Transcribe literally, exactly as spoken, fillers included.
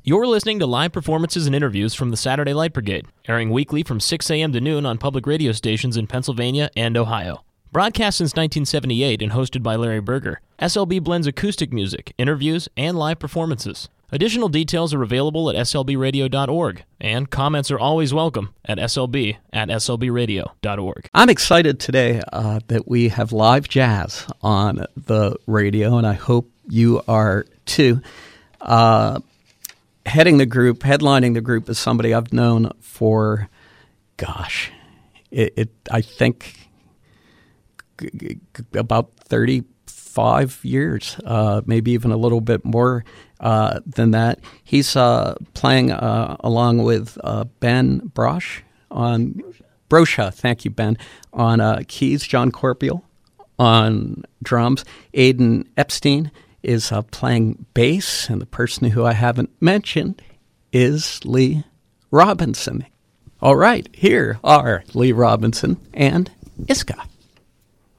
You're listening to live performances and interviews from the Saturday Light Brigade, airing weekly from six a.m. to noon on public radio stations in Pennsylvania and Ohio. Broadcast since nineteen seventy-eight and hosted by Larry Berger, S L B blends acoustic music, interviews, and live performances. Additional details are available at s l b radio dot org, and comments are always welcome at slb at s l b radio dot org. I'm excited today uh, that we have live jazz on the radio, and I hope you are too. Uh, heading the group, headlining the group is somebody I've known for, gosh, it, it I think g- g- about thirty-five years, uh, maybe even a little bit more uh, than that. He's uh, playing uh, along with uh, Ben Brosh on Brosha, thank you, Ben, on uh, keys, John Corpiel on drums, Aidan Epstein is uh, playing bass, and the person who I haven't mentioned is Lee Robinson. All right, here are Lee Robinson and Iska.